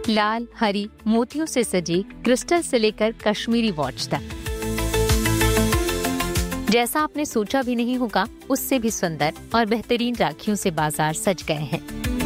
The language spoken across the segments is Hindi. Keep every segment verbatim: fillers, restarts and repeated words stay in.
लाल, हरी, मोतियों से सजी क्रिस्टल से लेकर कश्मीरी वॉच तक। जैसा आपने सोचा भी नहीं होगा, उससे भी सुंदर और बेहतरीन राखियों से बाजार सज गए हैं।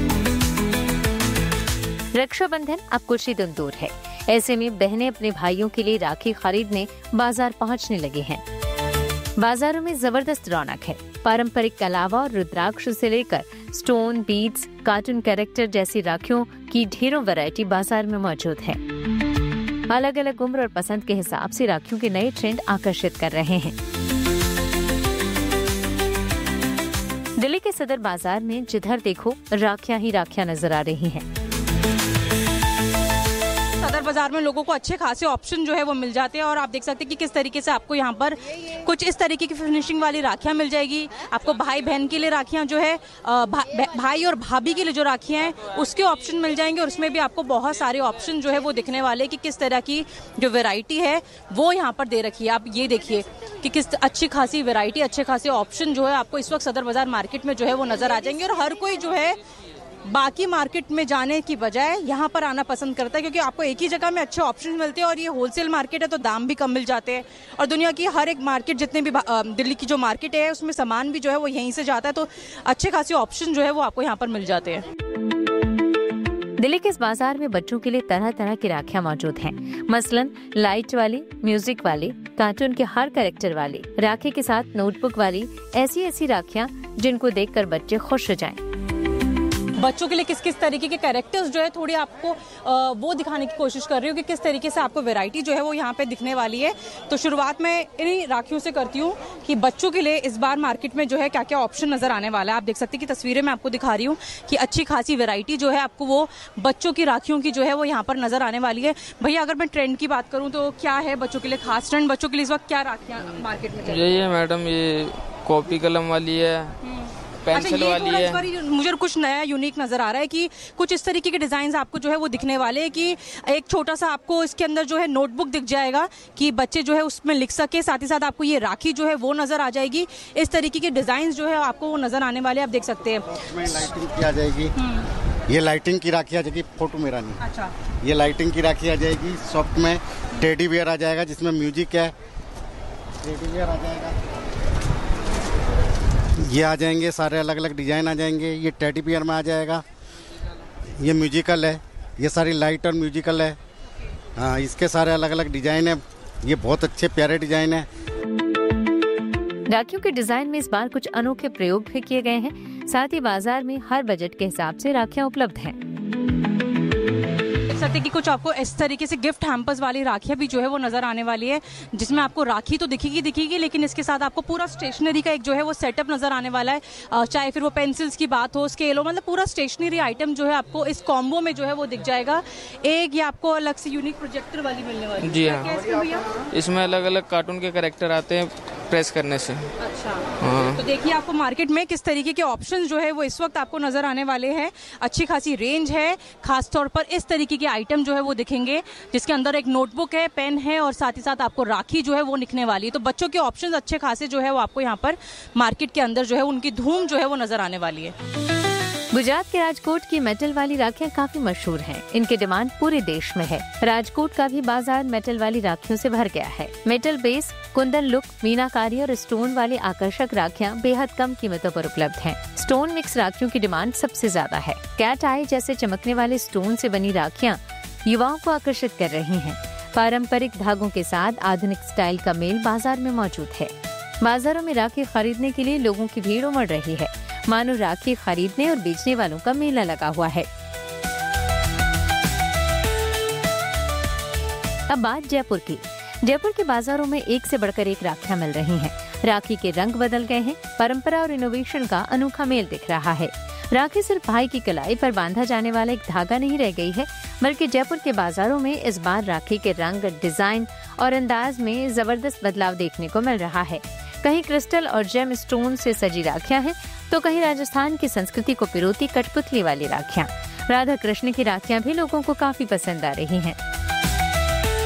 रक्षाबंधन अब कुछ ही दिन दूर है। ऐसे में बहनें अपने भाइयों के लिए राखी खरीदने बाजार पहुंचने लगे हैं। बाजारों में जबरदस्त रौनक है। पारंपरिक कलावा और रुद्राक्ष से लेकर स्टोन, बीड्स, कार्टून कैरेक्टर जैसी राखियों की ढेरों वैरायटी बाजार में मौजूद है। अलग अलग उम्र और पसंद के हिसाब से राखियों के नए ट्रेंड आकर्षित कर रहे हैं। दिल्ली के सदर बाजार में जिधर देखो राखियां ही राखियां नजर आ रही हैं। सदर बाजार में लोगों को अच्छे खासे ऑप्शन जो है वो मिल जाते हैं और आप देख सकते हैं कि किस तरीके से आपको यहाँ पर कुछ इस तरीके की फिनिशिंग वाली राखियाँ मिल जाएगी। आपको भाई बहन के लिए राखियाँ जो है भा, भाई और भाभी के लिए जो राखियाँ हैं उसके ऑप्शन मिल जाएंगे और उसमें भी आपको बहुत सारे ऑप्शन जो है वो दिखने वाले कि किस तरह की जो वेराइटी है वो यहाँ पर दे रखी है। आप ये देखिए कि किस अच्छी खासी वेराइटी, अच्छे खासे ऑप्शन जो है आपको इस वक्त सदर बाजार मार्केट में जो है वो नजर आ जाएंगे और हर कोई जो है बाकी मार्केट में जाने की बजाय यहाँ पर आना पसंद करता है क्योंकि आपको एक ही जगह में अच्छे ऑप्शन मिलते हैं और ये होलसेल मार्केट है तो दाम भी कम मिल जाते हैं और दुनिया की हर एक मार्केट, जितने भी दिल्ली की जो मार्केट है उसमें सामान भी जो है वो यहीं से जाता है तो अच्छे खासे ऑप्शन जो है वो आपको यहाँ पर मिल जाते हैं। दिल्ली के इस बाजार में बच्चों के लिए तरह तरह की राखियां मौजूद हैं। मसलन लाइट वाली, म्यूजिक वाली, कार्टून के हर कैरेक्टर वाली, राखी के साथ नोटबुक वाली, ऐसी ऐसी राखियां जिनको देखकर बच्चे खुश हो जाएं। बच्चों के लिए किस किस तरीके के कैरेक्टर्स जो है थोड़ी आपको आ, वो दिखाने की कोशिश कर रही हूँ कि किस तरीके से आपको वैरायटी जो है वो यहाँ पे दिखने वाली है। तो शुरुआत मैं इन्हीं राखियों से करती हूँ कि बच्चों के लिए इस बार मार्केट में जो है क्या क्या ऑप्शन नजर आने वाला है। आप देख सकते हैं कि तस्वीरें मैं आपको दिखा रही हूँ कि अच्छी खासी वैरायटी जो है आपको वो बच्चों की राखियों की जो है वो यहाँ पर नजर आने वाली है। भैया अगर मैं ट्रेंड की बात करूँ तो क्या है बच्चों के लिए खास ट्रेंड, बच्चों के लिए इस वक्त क्या राखियाँ मार्केट में? यही है मैडम, ये कॉपी कलम वाली है, पेंसिल अच्छा, वाली है। बार मुझे कुछ नया यूनिक नजर आ रहा है कि कुछ इस तरीके के डिजाइन आपको जो है वो दिखने वाले हैं कि एक छोटा सा आपको इसके अंदर जो है नोटबुक दिख जाएगा कि बच्चे जो है उसमें लिख सके, साथ ही साथ आपको ये राखी जो है वो नजर आ जाएगी। इस तरीके के डिजाइन जो है आपको वो नजर आने वाले, आप देख सकते हैं। लाइटिंग की आ जाएगी, ये लाइटिंग की राखी आ जाएगी, फोटो मेरा नहीं। अच्छा, ये लाइटिंग की राखी आ जाएगी। सॉफ्ट में टेडी बियर आ जाएगा जिसमें म्यूजिक है, टेडी बियर आ जाएगा। ये आ जाएंगे सारे अलग अलग डिजाइन आ जाएंगे। ये टेडी बियर में आ जाएगा, ये म्यूजिकल है, ये सारी लाइट और म्यूजिकल है। हाँ, इसके सारे अलग अलग डिजाइन है। ये बहुत अच्छे प्यारे डिजाइन है। राखियों के डिजाइन में इस बार कुछ अनोखे प्रयोग भी किए गए हैं। साथ ही बाजार में हर बजट के हिसाब से राखियां उपलब्ध हैं। सकते कि कुछ आपको इस तरीके से गिफ्ट हैम्पर्स वाली राखियां भी जो है वो नजर आने वाली है जिसमें आपको राखी तो दिखेगी दिखेगी लेकिन इसके साथ आपको पूरा स्टेशनरी का एक जो है वो सेटअप नजर आने वाला है। चाहे फिर वो पेंसिल्स की बात हो, स्केल हो, मतलब पूरा स्टेशनरी आइटम जो है आपको इस कॉम्बो में जो है वो दिख जाएगा। एक ये आपको अलग से यूनिक प्रोजेक्टर वाली मिलने वाली है। जी हाँ, इसमें अलग अलग कार्टून के कैरेक्टर आते हैं प्रेस करने से। अच्छा, हाँ। तो देखिए आपको मार्केट में किस तरीके के ऑप्शंस जो है वो इस वक्त आपको नजर आने वाले हैं। अच्छी खासी रेंज है, खास तौर पर इस तरीके के आइटम जो है वो दिखेंगे जिसके अंदर एक नोटबुक है, पेन है और साथ ही साथ आपको राखी जो है वो दिखने वाली है। तो बच्चों के ऑप्शंस अच्छे खासे जो है वो आपको यहाँ पर मार्केट के अंदर जो है उनकी धूम जो है वो नजर आने वाली है। गुजरात के राजकोट की मेटल वाली राखियां काफी मशहूर हैं। इनकी डिमांड पूरे देश में है। राजकोट का भी बाजार मेटल वाली राखियों से भर गया है। मेटल बेस, कुंदन लुक, मीनाकारी और स्टोन वाली आकर्षक राखियां बेहद कम कीमतों पर उपलब्ध हैं। स्टोन मिक्स राखियों की डिमांड सबसे ज्यादा है। कैट आई जैसे चमकने वाले स्टोन से बनी राखियां युवाओं को आकर्षित कर रही हैं। पारंपरिक धागों के साथ आधुनिक स्टाइल का मेल बाजार में मौजूद है। बाजारों में राखी खरीदने के लिए लोगों की भीड़ उमड़ रही है। मानो राखी खरीदने और बेचने वालों का मेला लगा हुआ है। अब बात जयपुर की। जयपुर के बाजारों में एक से बढ़कर एक राखियां मिल रही हैं। राखी के रंग बदल गए हैं। परंपरा और इनोवेशन का अनोखा मेल दिख रहा है। राखी सिर्फ भाई की कलाई पर बांधा जाने वाला एक धागा नहीं रह गई है, बल्कि जयपुर के बाजारों में इस बार राखी के रंग, डिजाइन और अंदाज में जबरदस्त बदलाव देखने को मिल रहा है। कहीं क्रिस्टल और जेम स्टोन से सजी राखियां हैं, तो कहीं राजस्थान की संस्कृति को पिरोती कठपुतली वाली राखियां। राधा कृष्ण की राखियां भी लोगों को काफी पसंद आ रही हैं।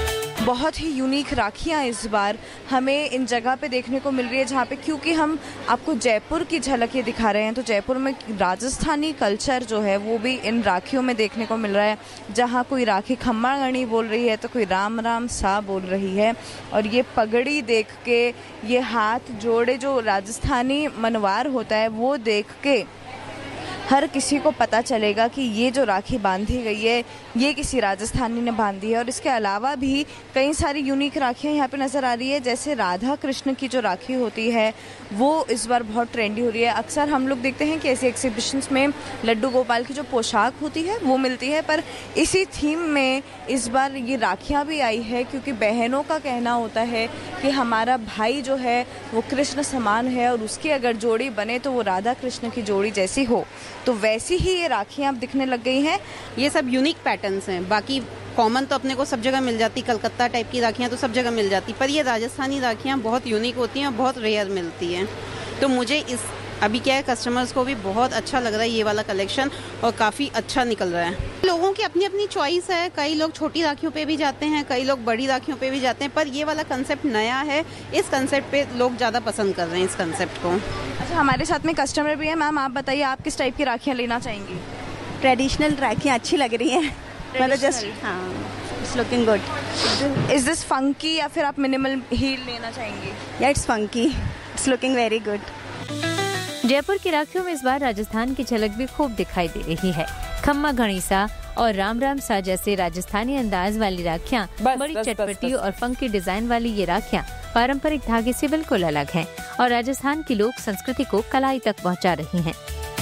बहुत ही यूनिक राखियाँ इस बार हमें इन जगह पे देखने को मिल रही है, जहाँ पे क्योंकि हम आपको जयपुर की झलक ये दिखा रहे हैं, तो जयपुर में राजस्थानी कल्चर जो है वो भी इन राखियों में देखने को मिल रहा है। जहाँ कोई राखी खम्मा गणी बोल रही है तो कोई राम राम सा बोल रही है। और ये पगड़ी देख के, ये हाथ जोड़े जो राजस्थानी मनवार होता है वो देख के हर किसी को पता चलेगा कि ये जो राखी बांधी गई है ये किसी राजस्थानी ने बांधी है। और इसके अलावा भी कई सारी यूनिक राखियाँ यहाँ पे नज़र आ रही है, जैसे राधा कृष्ण की जो राखी होती है वो इस बार बहुत ट्रेंडी हो रही है। अक्सर हम लोग देखते हैं कि ऐसे एग्जीबिशंस में लड्डू गोपाल की जो पोशाक होती है वो मिलती है, पर इसी थीम में इस बार ये राखियाँ भी आई है, क्योंकि बहनों का कहना होता है कि हमारा भाई जो है वो कृष्ण समान है और उसकी अगर जोड़ी बने तो वो राधा कृष्ण की जोड़ी जैसी हो। तो वैसी ही ये राखियाँ अब दिखने लग गई हैं। ये सब यूनिक पैटर्न्स हैं, बाकी कॉमन तो अपने को सब जगह मिल जाती, कलकत्ता टाइप की राखियाँ तो सब जगह मिल जाती, पर ये राजस्थानी राखियाँ बहुत यूनिक होती हैं और बहुत रेयर मिलती हैं। तो मुझे इस अभी क्या है, कस्टमर्स को भी बहुत अच्छा लग रहा है ये वाला कलेक्शन और काफ़ी अच्छा निकल रहा है। लोगों की अपनी अपनी चॉइस है, कई लोग छोटी राखियों पे भी जाते हैं, कई लोग बड़ी राखियों पे भी जाते हैं, पर ये वाला कंसेप्ट नया है, इस कंसेप्ट पे लोग ज़्यादा पसंद कर रहे हैं इस कंसेप्ट को। अच्छा, हमारे साथ में कस्टमर भी है। मैम आप बताइए, आप किस टाइप की राखियाँ लेना चाहेंगी? ट्रेडिशनल राखियाँ अच्छी लग रही हैं, मतलब जस्ट हाँ, it's looking good. Is this funky या फिर आप मिनिमल हील लेना चाहेंगी? या it's funky, it's looking very good. Jaipur की राखियों में इस बार राजस्थान की झलक भी खूब दिखाई दे रही है। खम्मा गणिसा और राम राम सा जैसे राजस्थानी अंदाज वाली राखियाँ, बड़ी चटपटी और फंकी डिजाइन वाली ये राखियाँ पारंपरिक धागे से बिल्कुल अलग हैं और राजस्थान की लोक संस्कृति को कलाई तक पहुँचा रही हैं।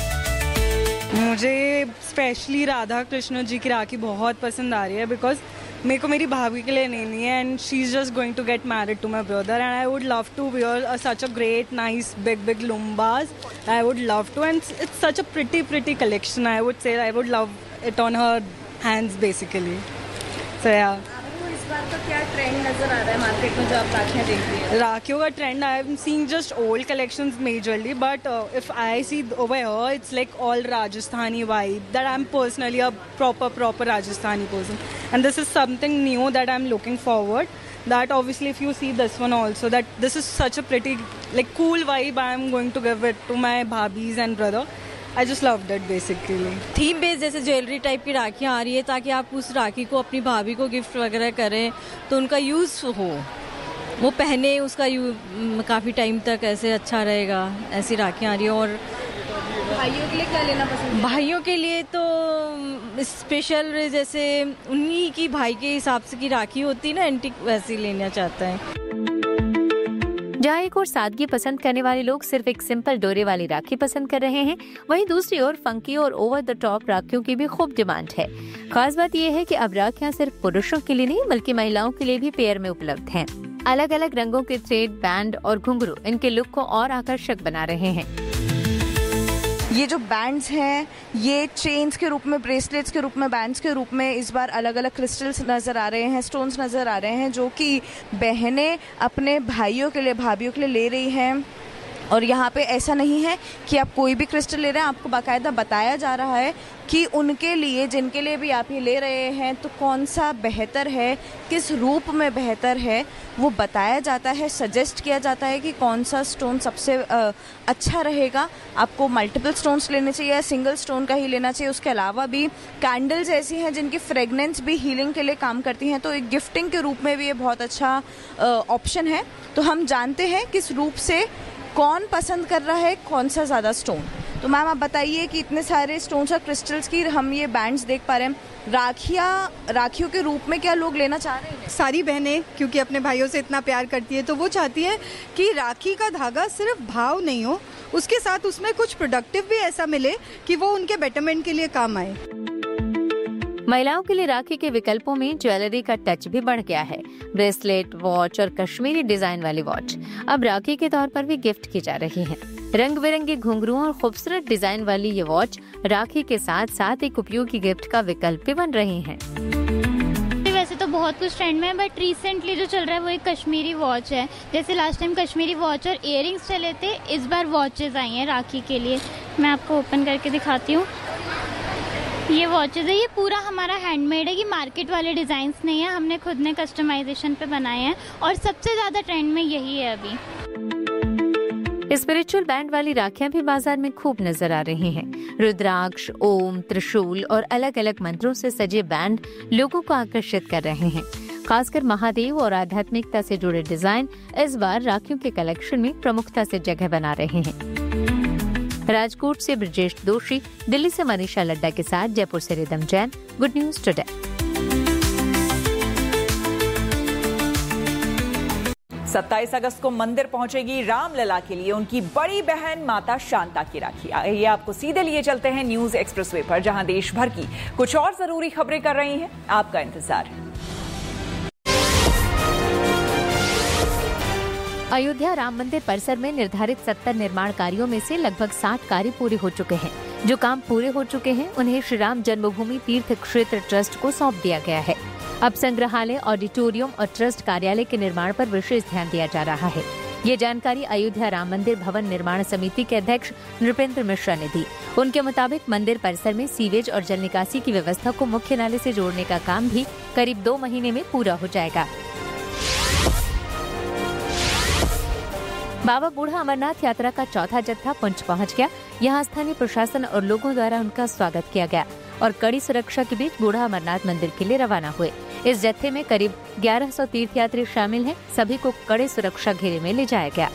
मुझे स्पेशली राधा कृष्ण जी की राखी बहुत पसंद आ रही है, बिकॉज मेरे को मेरी भाभी के लिए लेनी है and she is just going to get married to my brother and I would love to wear such a great nice big big लुम्बाज. I would love to and it's such a pretty pretty collection. I would say I would love it on her hands basically. सो या इस बार का क्या ट्रेंड नजर आ रहा है मार्केट में जो आप राखियाँ देख रही हैं? राखियों का trend I am seeing just old collections majorly, but if I C over here it's like all Rajasthani vibe that I am personally a proper proper Rajasthani person, and this is something new that I'm looking forward. That obviously if you see this one also, that this is such a pretty like cool vibe I'm going to give it to my bhabis and brother. I just loved it basically. Theme based जैसे ज्वेलरी टाइप की राखियाँ आ रही है ताकि आप उस राखी को अपनी भाभी को गिफ्ट वगैरह करें तो उनका यूज़ हो, वो पहने उसका यू काफ़ी टाइम तक ऐसे अच्छा रहेगा. ऐसी राखियाँ आ रही है. और भाइयों के लिए क्या लेना पसंद है? भाइयों के लिए तो स्पेशल जैसे उन्हीं की भाई के हिसाब से की राखी होती है ना एंटीक, वैसी लेना चाहता है. जहाँ एक और सादगी पसंद करने वाले लोग सिर्फ एक सिंपल डोरे वाली राखी पसंद कर रहे हैं, वहीं दूसरी ओर फंकी और ओवर द टॉप राखियों की भी खूब डिमांड है. खास बात यह है कि अब राखियाँ सिर्फ पुरुषों के लिए नहीं बल्कि महिलाओं के लिए भी पेयर में उपलब्ध हैं. अलग अलग रंगों के थ्रेड, बैंड और घुंघरू इनके लुक को और आकर्षक बना रहे हैं. ये जो बैंड्स हैं ये चेन्स के रूप में, ब्रेसलेट्स के रूप में, बैंड्स के रूप में इस बार अलग अलग क्रिस्टल्स नज़र आ रहे हैं, स्टोन्स नज़र आ रहे हैं जो कि बहनें अपने भाइयों के लिए, भाभियों के लिए ले रही हैं. और यहाँ पे ऐसा नहीं है कि आप कोई भी क्रिस्टल ले रहे हैं, आपको बाकायदा बताया जा रहा है कि उनके लिए, जिनके लिए भी आप ये ले रहे हैं, तो कौन सा बेहतर है, किस रूप में बेहतर है, वो बताया जाता है. सजेस्ट किया जाता है कि कौन सा स्टोन सबसे अच्छा रहेगा. आपको मल्टीपल स्टोन्स लेने चाहिए या सिंगल स्टोन का ही लेना चाहिए. उसके अलावा भी कैंडल्स ऐसी हैं जिनकी फ्रेगनेंस भी हीलिंग के लिए काम करती हैं, तो एक गिफ्टिंग के रूप में भी ये बहुत अच्छा ऑप्शन है. तो हम जानते हैं किस रूप से कौन पसंद कर रहा है कौन सा ज़्यादा स्टोन. तो मैम आप बताइए कि इतने सारे स्टोन्स और क्रिस्टल्स की हम ये बैंड्स देख पा रहे हैं, राखियाँ राखियों के रूप में क्या लोग लेना चाह रहे हैं? सारी बहनें क्योंकि अपने भाइयों से इतना प्यार करती है तो वो चाहती है कि राखी का धागा सिर्फ भाव नहीं हो, उसके साथ उसमें कुछ प्रोडक्टिव भी ऐसा मिले कि वो उनके बेटरमेंट के लिए काम आए. महिलाओं के लिए राखी के विकल्पों में ज्वेलरी का टच भी बढ़ गया है. ब्रेसलेट, वॉच और कश्मीरी डिजाइन वाली वॉच अब राखी के तौर पर भी गिफ्ट की जा रही हैं. रंग बिरंगे घुंघरुओं और खूबसूरत डिजाइन वाली ये वॉच राखी के साथ साथ एक उपयोगी गिफ्ट का विकल्प भी बन रही हैं. वैसे तो बहुत कुछ ट्रेंड में है, बट रिसेंटली जो चल रहा है वो एक कश्मीरी वॉच है. जैसे लास्ट टाइम कश्मीरी वॉच और इयररिंग्स चले थे, इस बार वॉचेस आई हैं राखी के लिए. मैं आपको ओपन करके दिखाती हूँ. ये वॉचेस है, ये पूरा हमारा हैंडमेड है, ये मार्केट वाले डिजाइन्स नहीं है, हमने खुद ने कस्टमाइजेशन पे बनाए हैं और सबसे ज्यादा ट्रेंड में यही है अभी। स्पिरिचुअल बैंड वाली राखियां भी बाजार में खूब नजर आ रही हैं। रुद्राक्ष, ओम, त्रिशूल और अलग अलग मंत्रों से सजे बैंड लोगों को आकर्षित कर रहे हैं। खासकर महादेव और आध्यात्मिकता से जुड़े डिजाइन इस बार राखियों के कलेक्शन में प्रमुखता से जगह बना रहे हैं। राजकोट से ब्रजेश दोषी, दिल्ली से मनीषा लड्डा के साथ जयपुर से rhythm Jain, good news today. सत्ताईस अगस्त को मंदिर पहुंचेगी रामलला के लिए उनकी बड़ी बहन माता शांता की राखी। आइए आपको सीधे लिए चलते हैं न्यूज एक्सप्रेसवे पर, जहां देश भर की कुछ और जरूरी खबरें कर रही हैं आपका इंतजार। अयोध्या राम मंदिर परिसर में निर्धारित सत्तर निर्माण कार्यों में से लगभग साठ कार्य पूरे हो चुके हैं। जो काम पूरे हो चुके हैं उन्हें श्री राम जन्मभूमि तीर्थ क्षेत्र ट्रस्ट को सौंप दिया गया है। अब संग्रहालय, ऑडिटोरियम और ट्रस्ट कार्यालय के निर्माण पर विशेष ध्यान दिया जा रहा है। ये जानकारी अयोध्या राम मंदिर भवन निर्माण समिति के अध्यक्ष नृपेंद्र मिश्रा ने दी। उनके मुताबिक मंदिर परिसर में सीवेज और जल निकासी की व्यवस्था को मुख्य नाले से जोड़ने का काम भी करीब दो महीने में पूरा हो जाएगा। बाबा बूढ़ा अमरनाथ यात्रा का चौथा जत्था पुंछ पहुंच गया। यहां स्थानीय प्रशासन और लोगों द्वारा उनका स्वागत किया गया और कड़ी सुरक्षा के बीच बूढ़ा अमरनाथ मंदिर के लिए रवाना हुए। इस जत्थे में करीब ग्यारह सौ तीर्थयात्री शामिल हैं। सभी को कड़े सुरक्षा घेरे में ले जाया गया।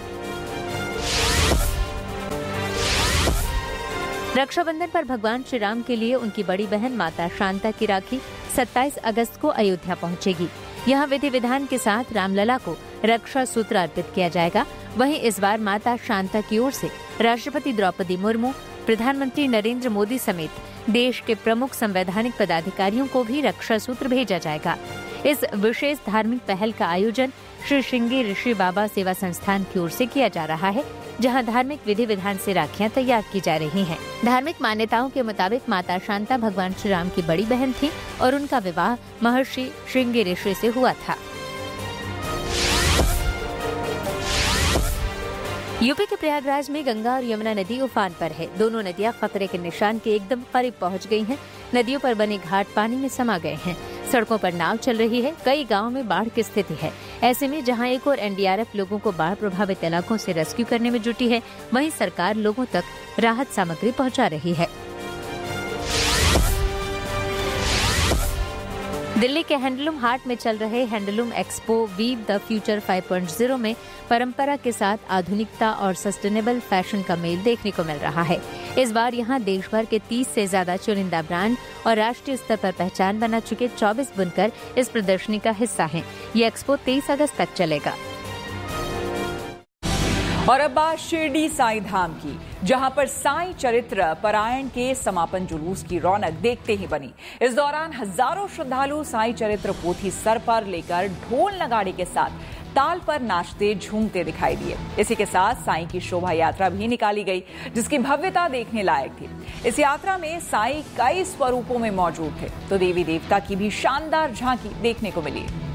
रक्षाबंधन पर भगवान श्री राम के लिए उनकी बड़ी बहन माता शांता की राखी सत्ताईस अगस्त को अयोध्या पहुंचेगी। यहाँ विधि विधान के साथ रामलला को रक्षा सूत्र अर्पित किया जाएगा। वहीं इस बार माता शांता की ओर से राष्ट्रपति द्रौपदी मुर्मू, प्रधानमंत्री नरेंद्र मोदी समेत देश के प्रमुख संवैधानिक पदाधिकारियों को भी रक्षा सूत्र भेजा जाएगा। इस विशेष धार्मिक पहल का आयोजन श्री श्रृंगी ऋषि बाबा सेवा संस्थान की ओर से किया जा रहा है, जहां धार्मिक विधि विधान से राखियां तैयार की जा रही हैं। धार्मिक मान्यताओं के मुताबिक माता शांता भगवान श्री राम की बड़ी बहन थी और उनका विवाह महर्षि श्रृंगी ऋषि से हुआ था। यूपी के प्रयागराज में गंगा और यमुना नदी उफान पर है। दोनों नदियां खतरे के निशान के एकदम करीब पहुंच गई हैं। नदियों पर बने घाट पानी में समा गए हैं। सड़कों पर नाव चल रही है। कई गांवों में बाढ़ की स्थिति है। ऐसे में जहां एक और एन डी आर एफ लोगों को बाढ़ प्रभावित इलाकों से रेस्क्यू करने में जुटी है, वहीं सरकार लोगों तक राहत सामग्री पहुंचा रही है। दिल्ली के हैंडलूम हाट में चल रहे handloom expo weave the future five point zero में परंपरा के साथ आधुनिकता और सस्टेनेबल फैशन का मेल देखने को मिल रहा है। इस बार यहां देश भर के तीस से ज्यादा चुनिंदा ब्रांड और राष्ट्रीय स्तर पर पहचान बना चुके चौबीस बुनकर इस प्रदर्शनी का हिस्सा हैं। ये एक्सपो तेईस अगस्त तक चलेगा। और अब बात शिरडी साईं धाम की, जहां पर साईं चरित्र पारायण के समापन जुलूस की रौनक देखते ही बनी। इस दौरान हजारों श्रद्धालु साईं चरित्र पोथी सर पर लेकर ढोल नगाड़े के साथ ताल पर नाचते झूमते दिखाई दिए। इसी के साथ साईं की शोभा यात्रा भी निकाली गई, जिसकी भव्यता देखने लायक थी। इस यात्रा में साईं कई स्वरूपों में मौजूद थे, तो देवी देवता की भी शानदार झांकी देखने को मिली।